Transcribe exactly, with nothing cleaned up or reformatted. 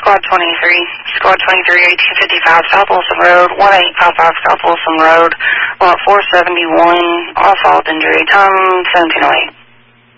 Squad twenty-three. Squad twenty-three, eighteen fifty-five, South Wilson Road, one eight five five South Wilson Road, lot four seventy-one, all fault injury, time seventeen oh eight.